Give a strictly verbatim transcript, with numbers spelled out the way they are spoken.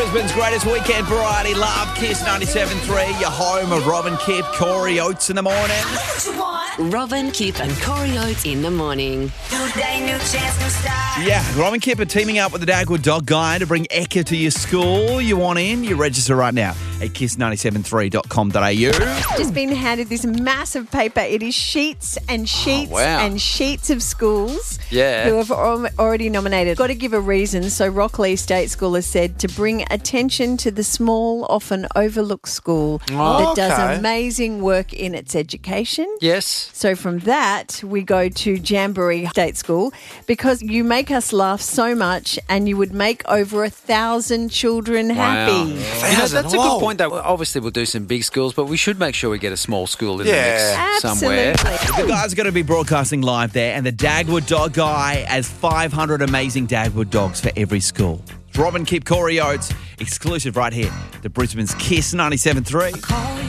Brisbane's greatest weekend variety. Love Kiss ninety-seven point three. Your home of Robin Kip, Corey Oates in the morning. Robin, Kip and Corey Oates in the morning. New day, new chance, new start. Yeah, Robin Kip are teaming up with the Dagwood Dog Guide to bring Ekka to your school. You want in? You register right now at kiss nine seven three dot com dot a u. Just been handed this massive paper. It is sheets and sheets Oh, wow. and sheets of schools Yeah. who have al- already nominated. Got to give a reason. So Rockley State School has said to bring attention to the small, often overlooked school Oh, that okay. does amazing work in its education. Yes. So from that, we go to Jamboree State School because you make us laugh so much and you would make over a thousand children happy. Wow. You know, that's a good point, though. Obviously, we'll do some big schools, but we should make sure we get a small school in Yeah. the mix somewhere. Absolutely. The guys are going to be broadcasting live there, and the Dagwood Dog Guy has five hundred amazing Dagwood dogs for every school. Robin Kip, Corey Oates, exclusive right here to Brisbane's Kiss ninety-seven point three.